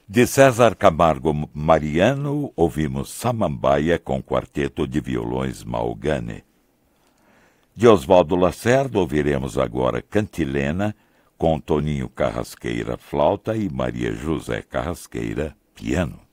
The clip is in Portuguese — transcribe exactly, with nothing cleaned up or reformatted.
De César Camargo Mariano, ouvimos Samambaia com quarteto de violões Malgani. De Oswaldo Lacerda, ouviremos agora Cantilena, com Toninho Carrasqueira, flauta, e Maria José Carrasqueira, piano.